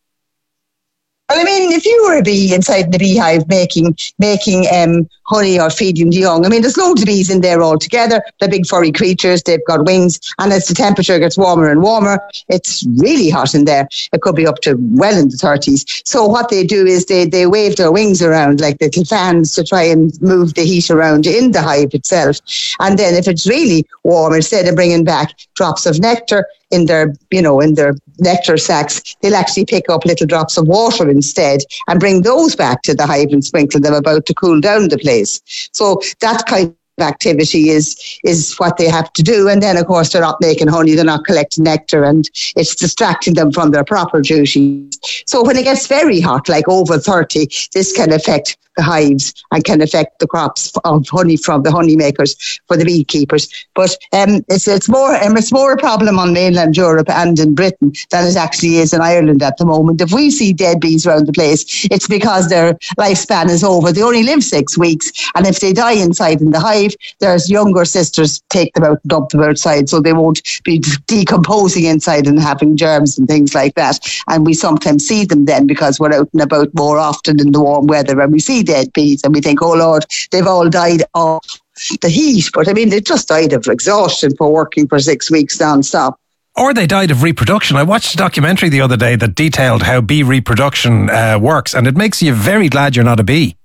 [SPEAKER 3] Well, I mean, if you were a bee inside the beehive making making um, honey or feeding the young, I mean, there's loads of bees in there all together. They're big furry creatures. They've got wings. And as the temperature gets warmer and warmer, it's really hot in there. It could be up to well in the thirties. So what they do is they, they wave their wings around like little fans to try and move the heat around in the hive itself. And then if it's really warm, instead of bringing back drops of nectar in their, you know, in their nectar sacs, they'll actually pick up little drops of water instead and bring those back to the hive and sprinkle them about to cool down the place. So that kind of activity is is what they have to do. And then, of course, they're not making honey, they're not collecting nectar, and it's distracting them from their proper duties. So when it gets very hot, like over thirty, this can affect the hives and can affect the crops of honey from the honey makers for the beekeepers. But um, it's it's more um, it's more a problem on mainland Europe and in Britain than it actually is in Ireland at the moment. If we see dead bees around the place, it's because their lifespan is over. They only live six weeks, and if they die inside in the hive, their younger sisters take them out and dump them outside, so they won't be decomposing inside and having germs and things like that. And we sometimes see them then because we're out and about more often in the warm weather, and we see dead bees and we think, oh Lord, they've all died of the heat. But I mean, they just died of exhaustion for working for six weeks non-stop.
[SPEAKER 2] Or they died of reproduction. I watched a documentary the other day that detailed how bee reproduction uh, works, and it makes you very glad you're not a bee.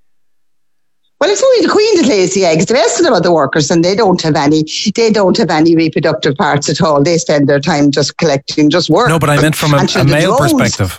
[SPEAKER 3] Well, it's only the queen that lays the eggs. The rest of them are the workers, and they don't have any. They don't have any reproductive parts at all. They spend their time just collecting, just work.
[SPEAKER 2] No, but I meant from a, a male drones, perspective.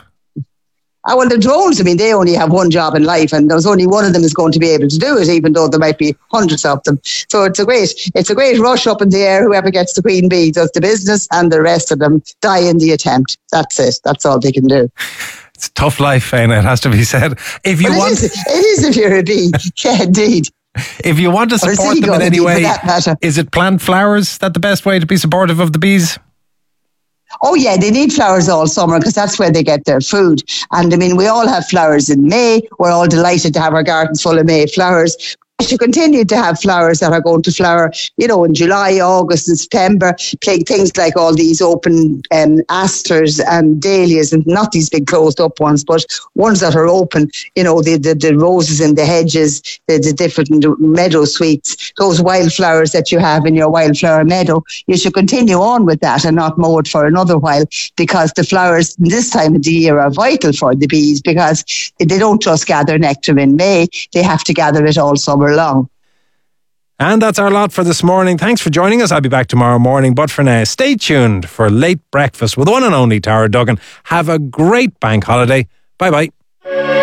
[SPEAKER 3] Oh, well, the drones, I mean, they only have one job in life, and there's only one of them is going to be able to do it, even though there might be hundreds of them. So it's a great, it's a great rush up in the air. Whoever gets the queen bee does the business, and the rest of them die in the attempt. That's it. That's all they can do.
[SPEAKER 2] It's a tough life, Éanna, it has to be said. If you
[SPEAKER 3] well,
[SPEAKER 2] want,
[SPEAKER 3] it is, it is if you're a bee. Yeah, indeed.
[SPEAKER 2] If you want to support them in any way, is it plant flowers that the best way to be supportive of the bees?
[SPEAKER 3] Oh, yeah, they need flowers all summer because that's where they get their food. And I mean, we all have flowers in May. We're all delighted to have our gardens full of May flowers. We should continue to have flowers that are going to flower, you know, in July, August and September. Things like all these open um, asters and dahlias, and not these big closed up ones, but ones that are open, you know, the, the, the roses in the hedges, the, the different meadow sweets, those wildflowers that you have in your wildflower meadow. You should continue on with that and not mow it for another while, because the flowers this time of the year are vital for the bees, because they don't just gather nectar in May, they have to gather it all summer long.
[SPEAKER 2] And that's our lot for this morning. Thanks for joining us. I'll be back tomorrow morning. But for now, stay tuned for Late Breakfast with the one and only Tara Duggan. Have a great bank holiday. Bye-bye.